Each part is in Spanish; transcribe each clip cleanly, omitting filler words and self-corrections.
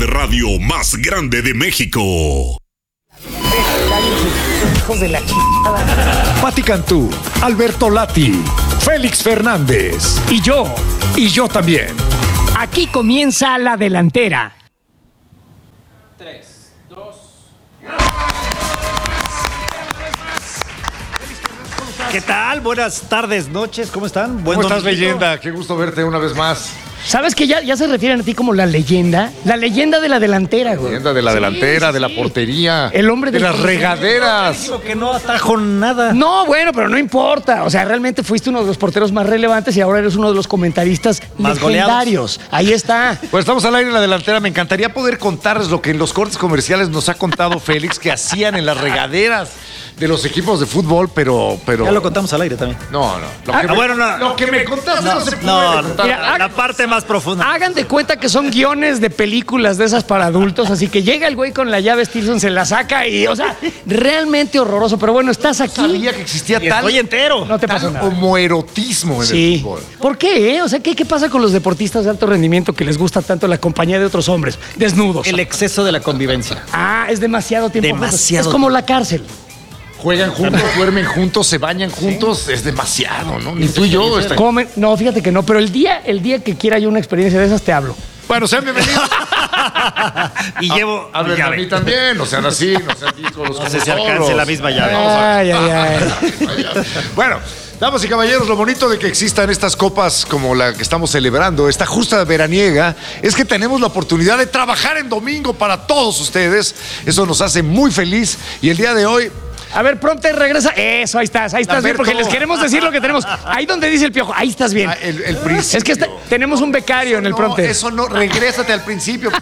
de radio más grande de México. Hijos de la chingada. Pati Cantú, Alberto Lati, Félix Fernández y yo también. Aquí comienza La Delantera. 3, 2... ¿Qué tal? Buenas tardes, noches, ¿cómo están? ¿Cómo estás, leyenda? Qué gusto verte una vez más. ¿Sabes que ya se refieren a ti como la leyenda? La leyenda de la delantera, güey. Leyenda de la delantera, de la portería. El hombre de del las regaderas. Digo que no atajo nada. No, bueno, pero no importa. O sea, realmente fuiste uno de los porteros más relevantes y ahora eres uno de los comentaristas Más legendarios. Ahí está. Pues estamos al aire en la delantera. Me encantaría poder contarles lo que en los cortes comerciales nos ha contado Félix que hacían en las regaderas de los equipos de fútbol, pero... Ya lo contamos al aire también. No. Lo que me contaste no se puede contar. Mira, la parte más profunda. Hagan de cuenta que son guiones de películas de esas para adultos, así que llega el güey con la llave Stilson, se la saca y, o sea, realmente horroroso. Pero bueno, estás aquí. Sabía que existía tal Estoy entero. No te pasó nada. homoerotismo en el fútbol. ¿Por qué? O sea, ¿qué pasa con los deportistas de alto rendimiento que les gusta tanto la compañía de otros hombres desnudos? El exceso de la convivencia. Es demasiado tiempo. Demasiado. Es como la cárcel. Juegan juntos, duermen juntos, se bañan juntos. Es demasiado, ¿no? Ni tú y yo. No, fíjate que no, pero el día que quiera yo una experiencia de esas te hablo. Bueno, sean bienvenidos. Y llevo Hablen a mí también, no sean así, no sean díscolos. No sé si alcance la misma llave. Ay. Bueno, damas y caballeros, lo bonito de que existan estas copas como la que estamos celebrando, esta justa veraniega, es que tenemos la oportunidad de trabajar en domingo para todos ustedes. Eso nos hace muy feliz y el día de hoy... A ver, pronto regresa. Eso, ahí estás bien, porque les queremos decir lo que tenemos. Ahí donde dice el Piojo, ahí estás bien. El principio. Es que tenemos un becario en el Pronter. Eso no, regrésate al principio.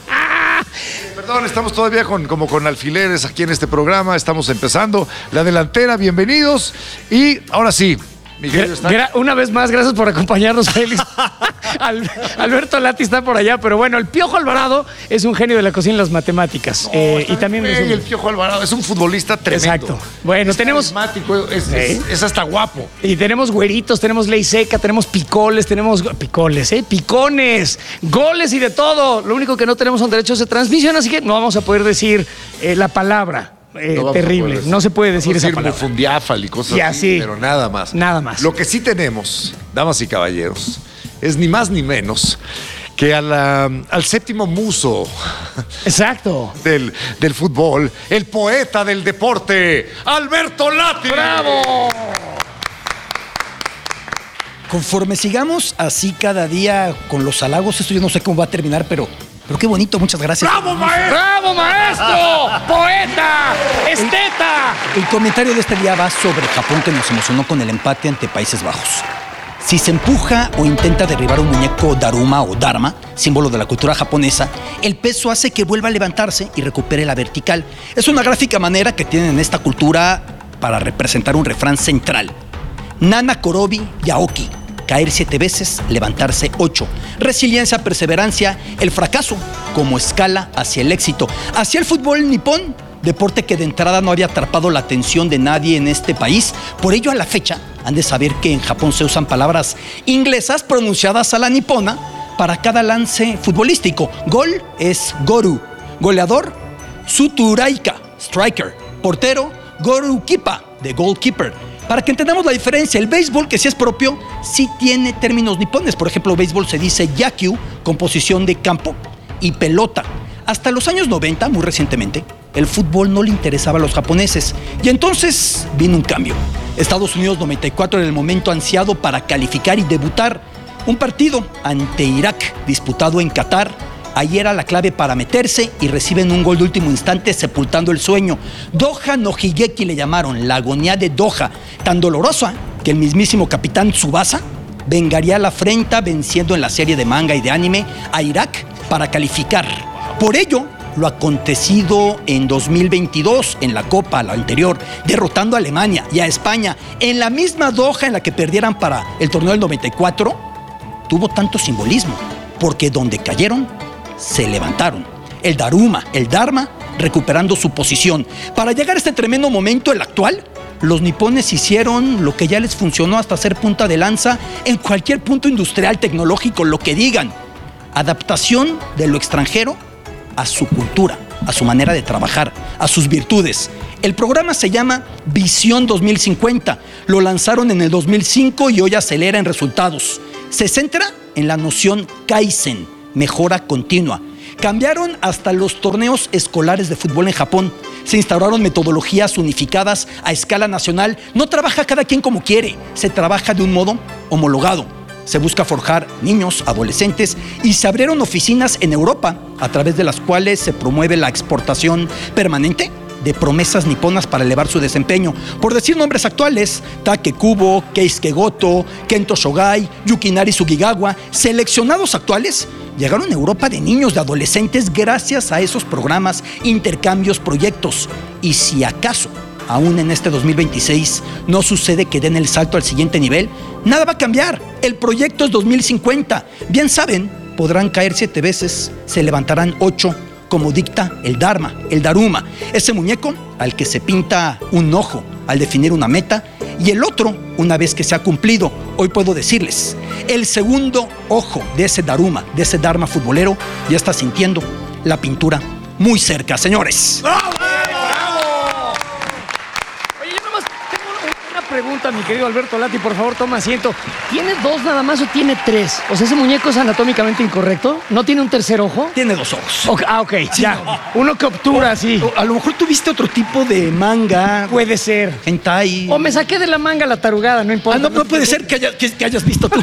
Perdón, estamos todavía como con alfileres aquí en este programa. Estamos empezando la delantera, bienvenidos. Y ahora sí, Miguel está... Una vez más, gracias por acompañarnos, Félix. Alberto Lati está por allá, pero bueno, el Piojo Alvarado es un genio de la cocina y las matemáticas. Y también el Piojo Alvarado es un futbolista tremendo. Exacto. Bueno, tenemos... Es hasta guapo. Y tenemos güeritos, tenemos ley seca, tenemos picoles, picones, goles y de todo. Lo único que no tenemos son derechos de transmisión, así que no vamos a poder decir la palabra. Terrible, no se puede decir esa palabra. Fundiáfal y cosas así, pero nada más. Nada más. Lo que sí tenemos, damas y caballeros, es ni más ni menos que al séptimo muso. Exacto. Del fútbol, el poeta del deporte, Alberto Lati. ¡Bravo! Conforme sigamos así cada día con los halagos, esto yo no sé cómo va a terminar, pero qué bonito, muchas gracias. ¡Bravo, maestro! ¡Bravo, maestro! ¡Poeta! ¡Esteta! El comentario de este día va sobre Japón, que nos emocionó con el empate ante Países Bajos. Si se empuja o intenta derribar un muñeco Daruma o Dharma, símbolo de la cultura japonesa, el peso hace que vuelva a levantarse y recupere la vertical. Es una gráfica manera que tienen en esta cultura para representar un refrán central. Nana Korobi Yaoki. Caer 7 veces, levantarse 8. Resiliencia, perseverancia, el fracaso como escala hacia el éxito. Hacia el fútbol nipón, deporte que de entrada no había atrapado la atención de nadie en este país. Por ello, a la fecha, han de saber que en Japón se usan palabras inglesas pronunciadas a la nipona para cada lance futbolístico. Gol es goru, goleador, suturaika, striker, portero, gorukipa, de goalkeeper. Para que entendamos la diferencia, el béisbol, que sí es propio, sí tiene términos nipones. Por ejemplo, béisbol se dice yakyu, con posición de campo, y pelota. Hasta los años 90, muy recientemente, el fútbol no le interesaba a los japoneses. Y entonces vino un cambio. Estados Unidos 94 era el momento ansiado para calificar y debutar. Un partido ante Irak, disputado en Qatar. Ahí era la clave para meterse y reciben un gol de último instante sepultando el sueño. Doha no Higeki le llamaron, la agonía de Doha, tan dolorosa que el mismísimo capitán Tsubasa vengaría la afrenta venciendo en la serie de manga y de anime a Irak para calificar. Por ello, lo acontecido en 2022 en la Copa, la anterior, derrotando a Alemania y a España en la misma Doha en la que perdieran para el torneo del 94, tuvo tanto simbolismo, porque donde cayeron, se levantaron. El Daruma, el Dharma, recuperando su posición. Para llegar a este tremendo momento, el actual, los nipones hicieron lo que ya les funcionó hasta ser punta de lanza en cualquier punto industrial, tecnológico, lo que digan. Adaptación de lo extranjero a su cultura, a su manera de trabajar, a sus virtudes. El programa se llama Visión 2050. Lo lanzaron en el 2005 y hoy acelera en resultados. Se centra en la noción Kaizen, mejora continua. Cambiaron hasta los torneos escolares de fútbol en Japón. Se instauraron metodologías unificadas a escala nacional. No trabaja cada quien como quiere, se trabaja de un modo homologado. Se busca forjar niños, adolescentes y se abrieron oficinas en Europa a través de las cuales se promueve la exportación permanente de promesas niponas para elevar su desempeño. Por decir nombres actuales, Take Kubo, Keisuke Goto, Kento Shogai, Yukinari Sugigawa, seleccionados actuales, llegaron a Europa de niños, de adolescentes, gracias a esos programas, intercambios, proyectos. Y si acaso, aún en este 2026, no sucede que den el salto al siguiente nivel, nada va a cambiar. El proyecto es 2050. Bien saben, podrán caer 7 veces, se levantarán 8, como dicta el Dharma, el Daruma, ese muñeco al que se pinta un ojo al definir una meta y el otro una vez que se ha cumplido. Hoy puedo decirles, el segundo ojo de ese Daruma, de ese Dharma futbolero, ya está sintiendo la pintura muy cerca, señores. Pregunta, mi querido Alberto Lati, por favor, toma asiento. ¿Tiene 2 nada más o tiene 3? O sea, ¿ese muñeco es anatómicamente incorrecto? ¿No tiene un tercer ojo? Tiene 2 ojos. Ok, sí, ya. Uno que obtura, sí. A lo mejor tuviste otro tipo de manga. Puede ser. Hentai. O me saqué de la manga la tarugada, no importa. No puede ser que hayas visto tú.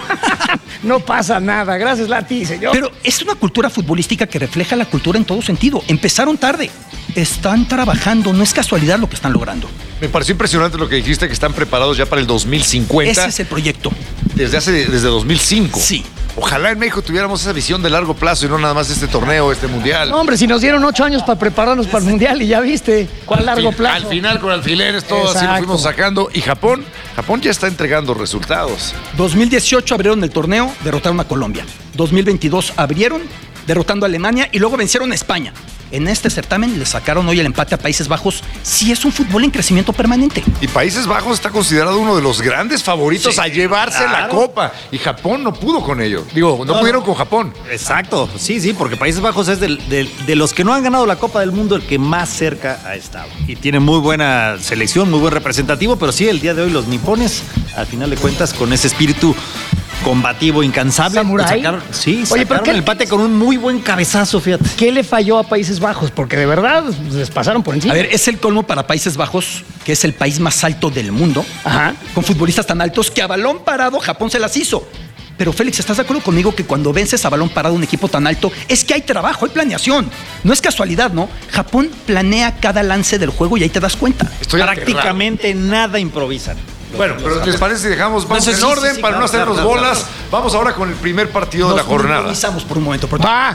No pasa nada. Gracias, Lati, señor. Pero es una cultura futbolística que refleja la cultura en todo sentido. Empezaron tarde. Están trabajando. No es casualidad lo que están logrando. Me pareció impresionante lo que dijiste, que están preparados ya para el 2050. Ese es el proyecto. Desde 2005. Sí. Ojalá en México tuviéramos esa visión de largo plazo y no nada más este torneo, este mundial. No, hombre, si nos dieron 8 años para prepararnos para el mundial y ya viste, ¿cuál largo plazo? Al final con alfileres, todo así lo fuimos sacando. Y Japón ya está entregando resultados. 2018 abrieron el torneo, derrotaron a Colombia. 2022 abrieron, derrotando a Alemania y luego vencieron a España. En este certamen le sacaron hoy el empate a Países Bajos. Sí es un fútbol en crecimiento permanente. Y Países Bajos está considerado uno de los grandes favoritos a llevarse la Copa. Y Japón no pudo con ello. No pudieron con Japón. Exacto, sí, porque Países Bajos es de los que no han ganado la Copa del Mundo el que más cerca ha estado. Y tiene muy buena selección, muy buen representativo, pero sí, el día de hoy los nipones, al final de cuentas, con ese espíritu combativo, incansable. ¿Samurai? Sacaron el empate con un muy buen cabezazo, fíjate. ¿Qué le falló a Países Bajos? Porque de verdad les pasaron por encima. A ver, es el colmo para Países Bajos, que es el país más alto del mundo, con futbolistas tan altos que a balón parado Japón se las hizo. Pero Félix, ¿estás de acuerdo conmigo que cuando vences a balón parado un equipo tan alto es que hay trabajo, hay planeación? No es casualidad, ¿no? Japón planea cada lance del juego y ahí te das cuenta. Prácticamente nada improvisan. Bueno, pero ¿les parece si dejamos en orden para no hacernos bolas? Claro. Vamos ahora con el primer partido de la jornada. Improvisamos por un momento.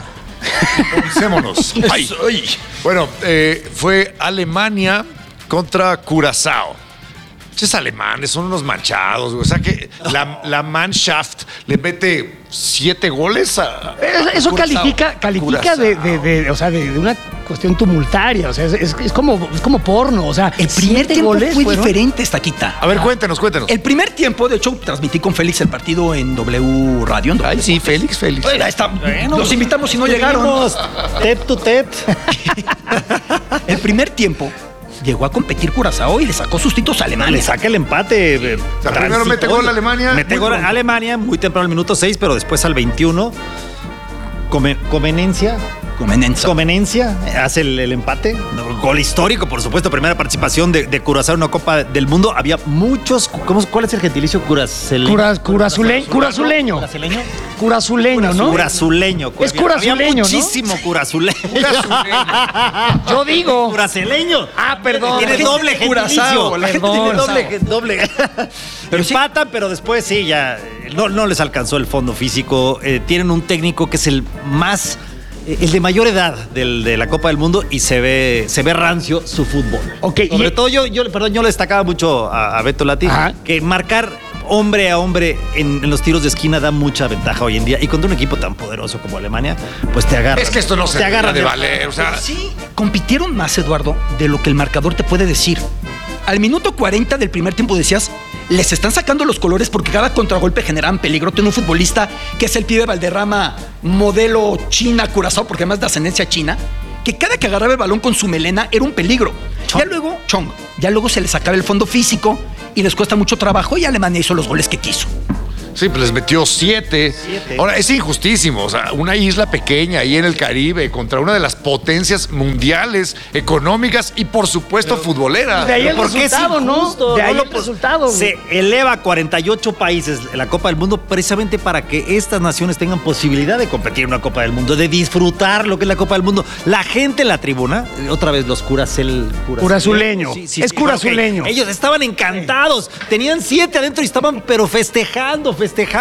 Improvisémonos. Bueno, fue Alemania contra Curazao. Esos alemanes son unos manchados, güey. O sea que la Mannschaft le mete 7 goles a Eso Curazao. califica de una cuestión tumultaria. O sea, es como porno. O sea, el primer tiempo fue diferente, Taquita. A ver, cuéntenos. El primer tiempo, de hecho, transmití con Félix el partido en W Radio. Ay, sí, Félix. Bueno, los invitamos y no llegaron. Tep to tep. El primer tiempo llegó a competir Curazao y le sacó sustitos a Alemania. Le saca el empate. Primero mete gol a Alemania. Mete gol a Alemania muy temprano, al minuto 6, pero después al 21. Comenencia hace el empate. Gol histórico, por supuesto. Primera participación de Curazao en una Copa del Mundo. Había muchos. ¿Cuál es el gentilicio? Curazuleño, ¿no? Curazuleño. Es curazuleño, había muchísimo curazuleño. Yo digo. Curazuleño. Perdón. Tiene doble gentilicio. La gente tiene doble. Pero empatan, pero después sí, ya no les alcanzó el fondo físico. Tienen un técnico que es el de mayor edad de la Copa del Mundo y se ve rancio su fútbol. Sobre todo yo le destacaba mucho a Beto Lati que marcar hombre a hombre en los tiros de esquina da mucha ventaja hoy en día, y contra un equipo tan poderoso como Alemania, pues te agarra. Es que esto no se agarra de valer. O sea, sí, compitieron más, Eduardo, de lo que el marcador te puede decir. Al minuto 40 del primer tiempo decías, les están sacando los colores porque cada contragolpe generaban peligro. Tiene un futbolista que es el pibe Valderrama, modelo China, Curazao, porque además de ascendencia china, que cada que agarraba el balón con su melena era un peligro. Ya luego se le sacaba el fondo físico y les cuesta mucho trabajo y Alemania hizo los goles que quiso. Sí, pues les metió 7. Ahora, es injustísimo. O sea, una isla pequeña ahí en el Caribe contra una de las potencias mundiales, económicas y, por supuesto, futboleras. De ahí el ¿Por qué es resultado, ¿no? injusto? De ahí No el lo- resultado. Se eleva a 48 países la Copa del Mundo precisamente para que estas naciones tengan posibilidad de competir en una Copa del Mundo, de disfrutar lo que es la Copa del Mundo. La gente en la tribuna, otra vez los Curazuleño. Es curazuleño. ok. Ellos estaban encantados. Tenían 7 adentro y estaban pero festejando.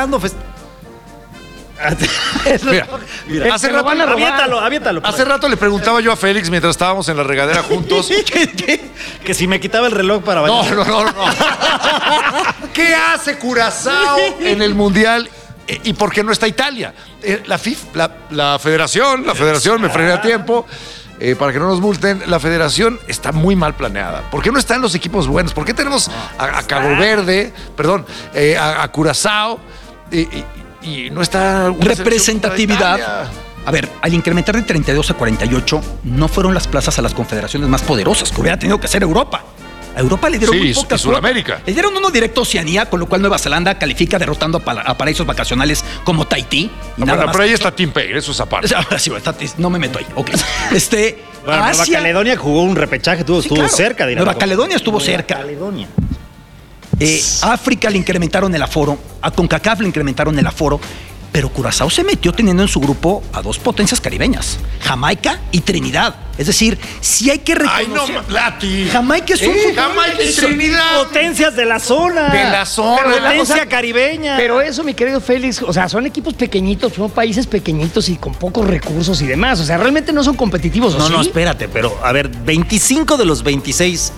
Mira, hace te lo van a rato, robar. Aviéntalo. hace rato le preguntaba yo a Félix mientras estábamos en la regadera juntos. Que si me quitaba el reloj para No, bailar. no. ¿Qué hace Curazao en el Mundial y por qué no está Italia? La federación, me frené a tiempo. Para que no nos multen, la federación está muy mal planeada. ¿Por qué no están los equipos buenos? ¿Por qué tenemos a Cabo Verde, a Curazao y no está una Representatividad. selección como Italia? A ver, al incrementar de 32 a 48, no fueron las plazas a las confederaciones más poderosas, que hubiera tenido que ser Europa. A Europa le dieron Sí, muy pocas y Sudamérica. cuotas. Le dieron uno directo a Oceanía, con lo cual Nueva Zelanda califica derrotando a paraísos vacacionales como Tahití. Y nada Bueno, más. pero ahí está Tim Payne, eso es aparte. Ahora sí, no me meto ahí. Ok. Bueno, Nueva Asia. Caledonia jugó un repechaje, Sí, estuvo claro. cerca de ir a la Nueva Copa. Caledonia estuvo Nueva cerca. Caledonia. África le incrementaron el aforo, a CONCACAF le incrementaron el aforo, pero Curazao se metió teniendo en su grupo a 2 potencias caribeñas, Jamaica y Trinidad. Es decir, si hay que Ay, reconocer... no, Lati. Jamaica es un Jamaica y Trinidad. Potencias de la zona. De la zona. Pero de la- Potencia o sea, caribeña. Pero eso, mi querido Félix, o sea, son equipos pequeñitos, son países pequeñitos y con pocos recursos y demás. O sea, realmente no son competitivos, ¿o No, sí? no, espérate, pero a ver, 25 de los 26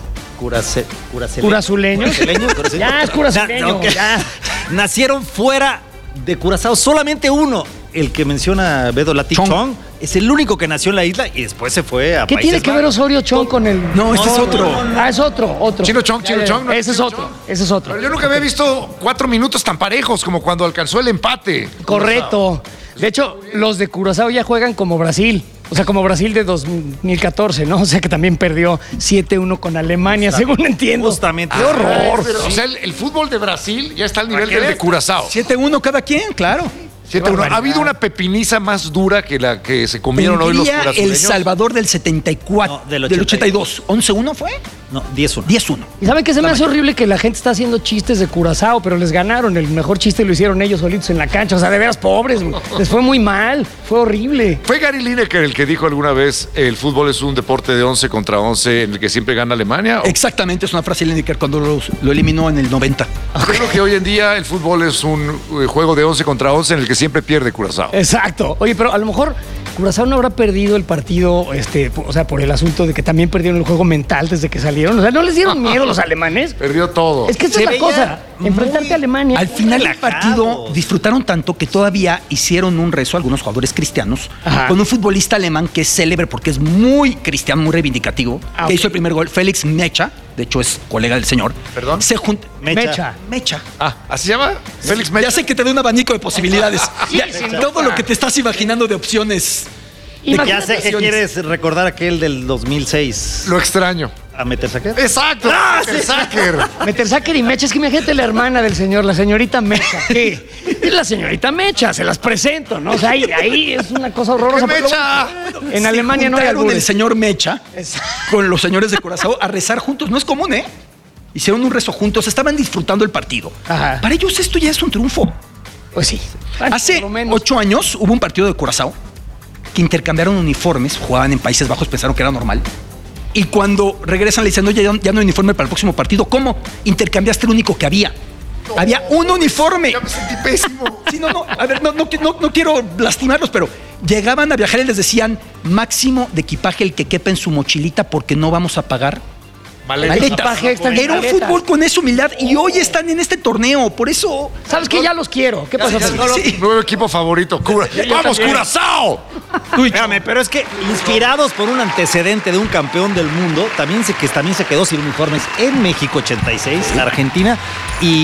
¿Curazuleños? Ya, es curazuleño, ya. Nacieron fuera de Curazao. Solamente uno, el que menciona Bedo Lati Chong. Chong, es el único que nació en la isla y después se fue a ¿Qué Países tiene que ver Bajos. Osorio Chong con el...? No, este es otro. Ah, es otro. Chino Chong, Ya, Chino ya, Chong, ¿no? Ese es Chino otro, Chong. ese es otro. Pero yo nunca había visto 4 minutos tan parejos como cuando alcanzó el empate. Correcto. De hecho, los de Curazao ya juegan como Brasil. O sea, como Brasil de 2014, ¿no? O sea, que también perdió 7-1 con Alemania, según entiendo. Justamente. ¡Qué horror! O sea, el fútbol de Brasil ya está al nivel del de Curazao. 7-1 cada quien, claro. 7-1. ¿Ha habido una pepiniza más dura que la que se comieron hoy los Tendría curazuleños? El Salvador del 74, No, del del 82. ¿11-1 fue? No, 10-1. 10-1. ¿Y saben qué se me hace horrible? Que la gente está haciendo chistes de Curazao, pero les ganaron. El mejor chiste lo hicieron ellos solitos en la cancha. O sea, de veras pobres. Les fue muy mal. Fue horrible. Fue Gary Lineker el que dijo alguna vez el fútbol es un deporte de 11 contra 11 en el que siempre gana Alemania. Exactamente, es una frase de Lineker cuando lo eliminó en el 90. Yo creo que hoy en día el fútbol es un juego de 11 contra 11 en el que siempre pierde Curazao. Exacto. Oye, pero a lo mejor Curazao no habrá perdido el partido, o sea, por el asunto de que también perdieron el juego mental desde que salieron. O sea, ¿no les dieron miedo los alemanes? Perdió todo. Es que esa Se es la veía cosa. Enfrentarte a Alemania. Al final del relajados. partido disfrutaron tanto que todavía hicieron un rezo algunos jugadores cristianos Ajá. con un futbolista alemán que es célebre porque es muy cristiano, muy reivindicativo, Ah, que ok. hizo el primer gol, Félix Mecha, de hecho es colega del señor. ¿Perdón? Se junta Mecha. Mecha. Ah, ¿así se llama? Félix Mecha. Ya sé que te doy un abanico de posibilidades. Ya, sin todo duda. lo que te estás imaginando de opciones. Ya sé que quieres recordar aquel del 2006 Lo extraño. a meterse acá. Exacto. Mertesacker. Metersacker y Mecha, es que imagínate la hermana del señor, la señorita Mecha. ¿Qué? Es la señorita Mecha, se las presento, ¿no? O sea, ahí es una cosa horrorosa. ¡Qué pero Mecha! En Se Alemania no hay juntaron el albures. señor Mecha con los señores de Curazao a rezar juntos. No es común, ¿eh? Hicieron un rezo juntos, estaban disfrutando el partido. Ajá. Para ellos esto ya es un triunfo. Pues sí. Hace Por lo menos. 8 años hubo un partido de Curazao que intercambiaron uniformes, jugaban en Países Bajos, pensaron que era normal. Y cuando regresan le dicen, oye, ya no hay uniforme para el próximo partido. ¿Cómo? Intercambiaste el único que había. Había un uniforme. Ya me sentí pésimo. Sí, no, a ver, no quiero lastimarlos, pero llegaban a viajar y les decían, máximo de equipaje el que quepa en su mochilita porque no vamos a pagar maletas. Equipaje extra en Era un maletas. fútbol con esa humildad y hoy están en este torneo, por eso... ¿Sabes qué? Ya los quiero. ¿Qué pasó? Sí. Nuevo equipo favorito. ¡Vamos, también. Curazao! Espérame, pero es que inspirados por un antecedente de un campeón del mundo, también se quedó sin uniformes en México 86, la Argentina, y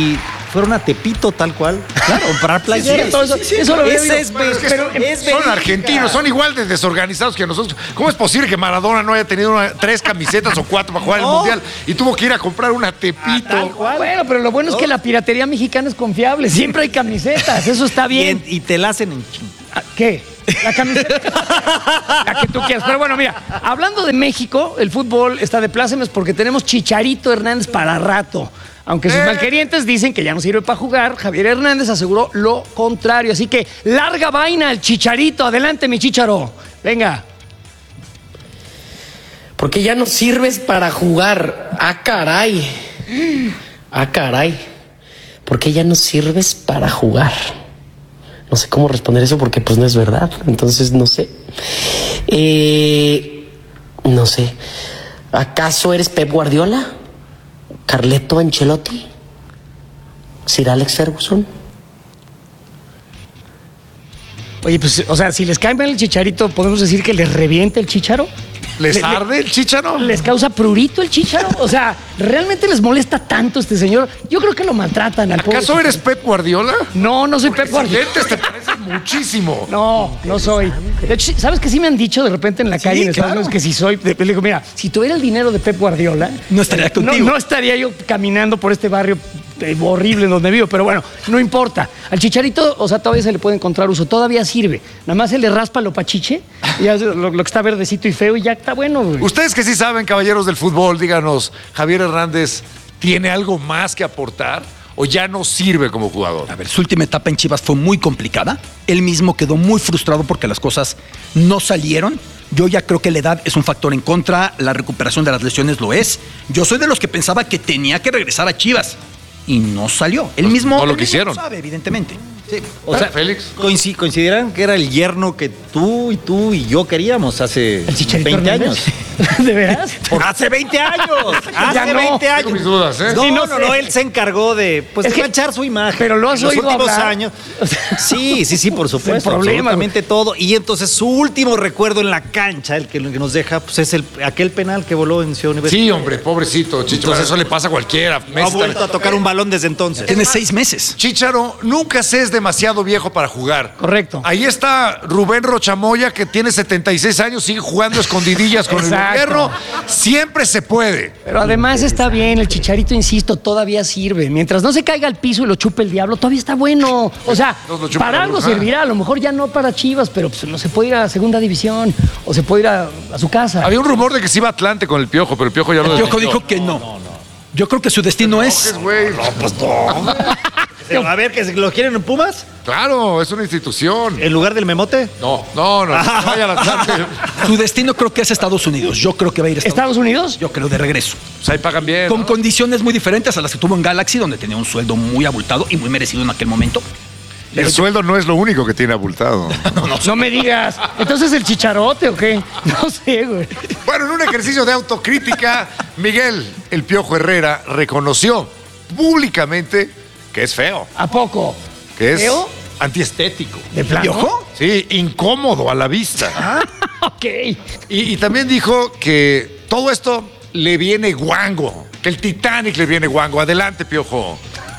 fueron a Tepito tal cual. Claro, comprar playeras. Eso lo veo. Ese es, Pero es que pero son verídica. argentinos, son igual de desorganizados que nosotros. ¿Cómo es posible que Maradona no haya tenido 3 camisetas o 4 para jugar el Mundial y tuvo que ir a comprar una Tepito? Bueno, pero lo bueno es que la piratería mexicana es confiable. Siempre hay camisetas. Eso está bien. Y te la hacen en ¿Qué? La camiseta. La que tú quieras. Pero bueno, mira, hablando de México, el fútbol está de plácemes porque tenemos Chicharito Hernández para rato. Aunque sus malquerientes dicen que ya no sirve para jugar, Javier Hernández aseguró lo contrario. Así que larga vaina el Chicharito. Adelante, mi Chicharo. Venga. Porque ya no sirves para jugar. Ah, caray. Ah, caray. ¿Por qué ya no sirves para jugar? No sé cómo responder eso porque pues no es verdad. Entonces no sé. No sé. ¿Acaso eres Pep Guardiola? ¿Carleto Ancelotti? ¿Sir Alex Ferguson? Oye, pues, o sea, si les cae mal el Chicharito, ¿podemos decir que les reviente el Chicharo? ¿Les arde el Chícharo? ¿Les causa prurito el Chícharo? O sea, ¿realmente les molesta tanto este señor? Yo creo que lo maltratan al pobre ¿Acaso eres Pep Guardiola? No, no soy Pep Guardiola. Lentes te parecen muchísimo. No, no soy. De hecho, ¿sabes que sí me han dicho de repente en la calle en Estados Unidos que si soy? Le digo, mira, si tuviera el dinero de Pep Guardiola, No estaría contigo. No estaría yo caminando por este barrio horrible en donde vivo, pero bueno, no importa. Al Chicharito, o sea, todavía se le puede encontrar uso, todavía sirve. Nada más se le raspa lo pachiche, y ya lo que está verdecito y feo y ya está bueno, güey. Ustedes que sí saben, caballeros del fútbol, díganos, ¿Javier Hernández tiene algo más que aportar o ya no sirve como jugador? A ver, su última etapa en Chivas fue muy complicada. Él mismo quedó muy frustrado porque las cosas no salieron. Yo ya creo que la edad es un factor en contra, la recuperación de las lesiones lo es. Yo soy de los que pensaba que tenía que regresar a Chivas y no salió. Él Pues mismo no lo él mismo quisieron. sabe, evidentemente. Sí, o sea, Félix. coincidirán que era el yerno que tú y yo queríamos hace ¿El Chicharito 20 años. Hernández? ¿De veras? ¡Hace 20 años! ¡Hace Ya no. 20 años! Tengo mis dudas, ¿eh? No, Sí, no, no no, sé. él se encargó de, pues, Es de que- manchar su imagen. pero lo has en los oído últimos hablar. años. Sí, por supuesto. problema, absolutamente todo. Y entonces su último recuerdo en la cancha, el que nos deja, pues es aquel penal que voló en Ciudad Universitaria. Sí, hombre, pobrecito, Chicharo. Entonces- Eso le pasa a cualquiera. No ha vuelto a tocar un balón desde entonces. Tiene 6 meses. Chicharo, nunca se es demasiado viejo para jugar. Correcto. Ahí está Rubén Rochamoya, que tiene 76 años, sigue jugando escondidillas con el Exacto. gobierno. Siempre se puede. Pero además está bien, el Chicharito, insisto, todavía sirve. Mientras no se caiga al piso y lo chupe el diablo, todavía está bueno. O sea, No lo chupa para la algo bruja. servirá, a lo mejor ya no para Chivas, pero pues, no se puede ir a segunda división o se puede ir a su casa. Había un rumor de que se iba a Atlante con el Piojo, pero el Piojo ya lo Piojo desmintió. dijo que no. Yo creo que su destino es... Güey, no, pues no. A ver, que lo quieren en Pumas, Claro, es una institución. en lugar del Memote. No, vaya al Atlante. Su destino creo que es Estados Unidos. Yo creo que va a ir a ¿Estados Unidos? Yo creo de regreso. Pues ahí pagan bien. Con ¿no? condiciones muy diferentes a las que tuvo en Galaxy, donde tenía un sueldo muy abultado y muy merecido en aquel momento. El sueldo no es lo único que tiene abultado. No me digas. ¿Entonces el chicharote o qué? No sé, güey. Bueno, en un ejercicio de autocrítica, Miguel El Piojo Herrera reconoció públicamente que es feo, ¿A poco? que es ¿Feo? antiestético. ¿De plano? ¿Piojo? Sí, incómodo a la vista. Ok. Y también dijo que todo esto le viene guango, que el Titanic le viene guango. Adelante, Piojo.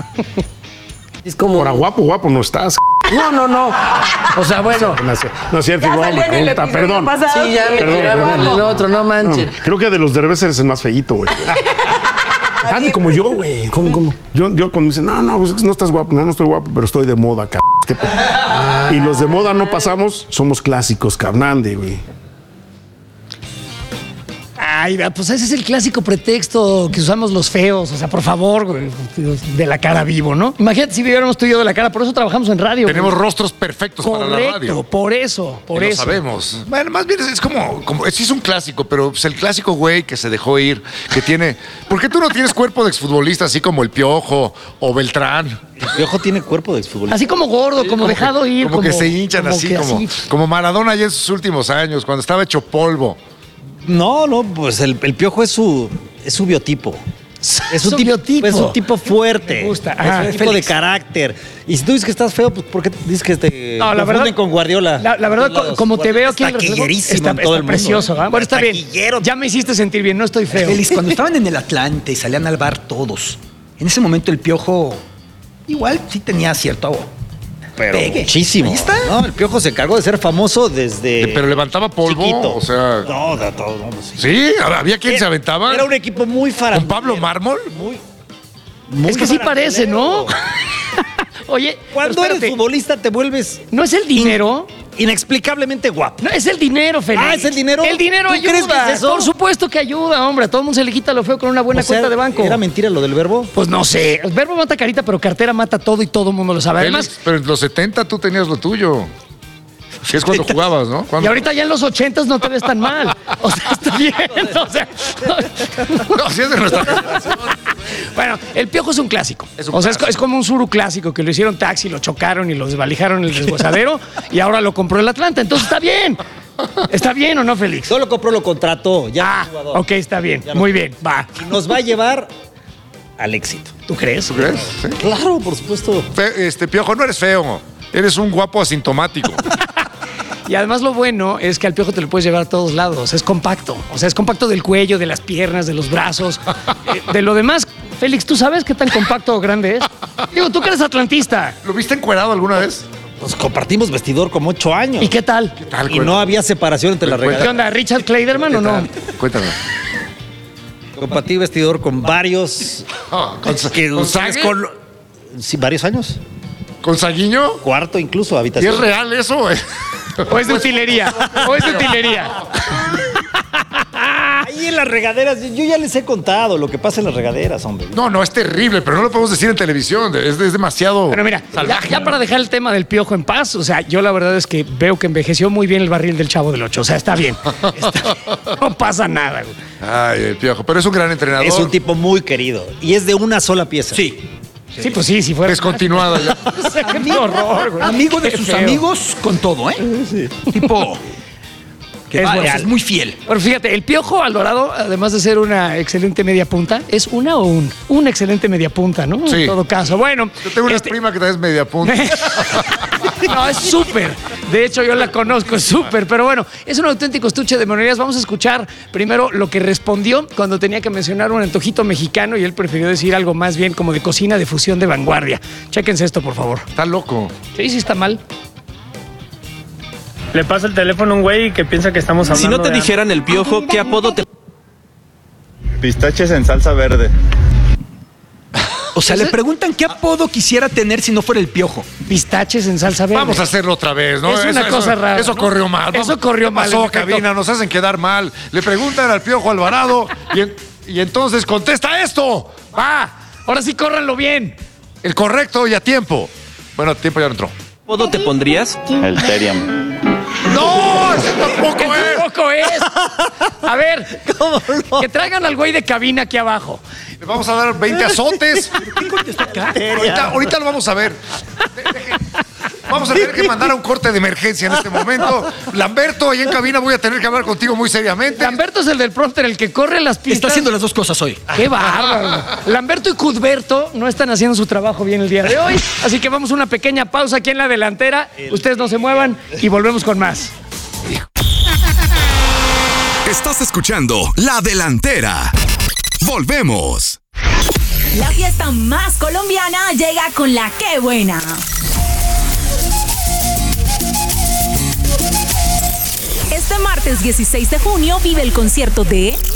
Es como... Ahora, guapo no estás. No. O sea, bueno. No es cierto, igual mi pregunta, perdón. Sí, ya me Perdón, tiraron perdón. el otro, no manches. Creo que de los Derbez eres el más feíto, güey. Ande como yo, güey. ¿Cómo? Yo cuando me dicen, no, pues no estás guapo. No estoy guapo, pero estoy de moda, cabrón. Y los de moda no pasamos, somos clásicos, cabrón, güey. Ay, pues ese es el clásico pretexto que usamos los feos. O sea, por favor, güey, de la cara vivo, ¿no? Imagínate si viviéramos tú y yo de la cara. Por eso trabajamos en radio. güey. Tenemos rostros perfectos para la radio. Correcto, por eso. Y lo sabemos. Bueno, más bien es como sí es un clásico, pero pues el clásico güey que se dejó ir, que tiene... ¿Por qué tú no tienes cuerpo de exfutbolista así como el Piojo o Beltrán? El Piojo tiene cuerpo de exfutbolista. Así como gordo, como dejado ir. Como que se hinchan como así, que como Maradona ya en sus últimos años, cuando estaba hecho polvo. No, pues el Piojo es su biotipo. Es Su un tipo, biotipo. es un tipo fuerte. Me gusta. Es Ajá, un tipo Félix. de carácter. Y si tú dices que estás feo, pues ¿por qué dices que te No, la confunden verdad, con Guardiola? La verdad, En todos lados. como te veo aquí en el Taquillerísimo está, en todo el mundo. precioso. ¿Ah? Bueno, está bien. Taquillero. Ya me hiciste sentir bien, no estoy feo. Félix, cuando estaban en el Atlante y salían al bar todos, en ese momento el Piojo igual sí tenía cierto Pero pegue. muchísimo. Ahí está. No, el Piojo se encargó de ser famoso desde. Pero levantaba polvo, chiquito. o sea... No, de todo. No, sí. ¿Sí? ¿Había quien se aventaba? Era un equipo muy ¿Con farandulero. Pablo Mármol? Muy Es que sí parece, ¿no? Oye, Cuando pero eres espérate, futbolista te vuelves ¿no es el dinero? inexplicablemente guapo. No, es el dinero, Félix. Ah, ¿es el dinero? El dinero ¿Tú ayuda. crees que es eso? Por supuesto que ayuda, hombre. A todo el mundo se le quita lo feo con una buena O sea, cuenta de banco. ¿Era mentira lo del verbo? Pues no sé. El verbo mata carita, pero cartera mata todo y todo el mundo lo sabe. Además, Félix, pero en los 70 tú tenías lo tuyo. Que es cuando jugabas, ¿no? y ahorita ya en los 80s no te ves tan mal. O sea, está bien. O sea, No, si es de nuestra generación. bueno, el Piojo es un clásico. Es un o sea, clásico. es como un suru clásico que lo hicieron taxi, lo chocaron y lo desvalijaron en el desguazadero y ahora lo compró el Atlanta. Entonces está bien. ¿Está bien o no, Félix? Solo compró, lo contrató. Ya. Ah, ok, está bien. Muy bien, va. Y nos va a llevar al éxito. ¿Tú crees? ¿Tú crees? Sí. Claro, por supuesto. Piojo, no eres feo. Eres un guapo asintomático. Y además lo bueno es que al Piojo te lo puedes llevar a todos lados. Es compacto. O sea, es compacto del cuello, de las piernas, de los brazos. De lo demás, Félix, ¿tú sabes qué tan compacto o grande es? Digo, tú que eres atlantista. ¿Lo viste encuerado alguna vez? Pues compartimos vestidor como 8 años. ¿Y qué tal? Y no había separación entre las ¿Qué regaderas. onda? ¿Richard Kleiderman o no? Cuéntame. Compartí vestidor con varios. ¿Con ustedes Sague? Sí, varios años. ¿Con Saguiño? Cuarto incluso, ¿Y habitación. es real eso, güey? ¿O es de utilería? ¿O es de utilería? Ahí en las regaderas, yo ya les he contado lo que pasa en las regaderas, hombre. No, es terrible, pero no lo podemos decir en televisión. Es demasiado Pero mira, ya para dejar el tema del Piojo en paz, o sea, yo la verdad es que veo que envejeció muy bien el barril del Chavo del Ocho. O sea, está bien. No pasa nada, güey. Ay, el Piojo. Pero es un gran entrenador. Es un tipo muy querido y es de una sola pieza. Sí. Sí, pues sí, si fuera. Descontinuado ya. O sea, qué horror, güey. Amigo de Qué sus feo. amigos con todo, ¿eh? Sí. Tipo. Que Es es, leal. es muy fiel. Pero fíjate, el Piojo Alvarado, además de ser una excelente media punta, es una excelente media punta, ¿no? Sí. En todo caso. Bueno. Yo tengo una prima que también es media punta. No, es súper. De hecho, yo la conozco, es súper. Pero bueno, es un auténtico estuche de monerías. Vamos a escuchar primero lo que respondió cuando tenía que mencionar un antojito mexicano y él prefirió decir algo más bien como de cocina de fusión de vanguardia. Chéquense esto, por favor. Está loco. Sí está mal. Le pasa el teléfono a un güey que piensa que estamos hablando. Si no te de dijeran el Piojo, ¿qué apodo te...? Pistaches en salsa verde. O sea, le preguntan qué apodo quisiera tener si no fuera el Piojo. Pistaches en salsa verde. Vamos a hacerlo otra vez, ¿no? Es una cosa rara, Eso ¿no? corrió mal. Eso corrió mal, ¿Qué pasó, en efecto. cabina? Nos hacen quedar mal. Le preguntan al Piojo Alvarado y entonces contesta esto. Va, ahora sí córranlo bien. El correcto y a tiempo. Bueno, a tiempo ya no entró. ¿Qué apodo te pondrías? El Teriam. ¡No! ¡Ese tampoco es! Tampoco es. A ver, que traigan al güey de cabina aquí abajo. Le vamos a dar 20 azotes. Ahorita lo vamos a ver. Vamos a tener que mandar a un corte de emergencia en este momento. Lamberto, ahí en cabina voy a tener que hablar contigo muy seriamente. Lamberto es el del prompter, el que corre las pistas. Está haciendo las dos cosas hoy. ¡Qué bárbaro! Lamberto y Cuthberto no están haciendo su trabajo bien el día de hoy. Así que vamos a una pequeña pausa aquí en la delantera. Ustedes no se muevan y volvemos con más. Estás escuchando La Delantera. Volvemos. La fiesta más colombiana llega con la Qué Buena. Este martes 16 de junio vive el concierto de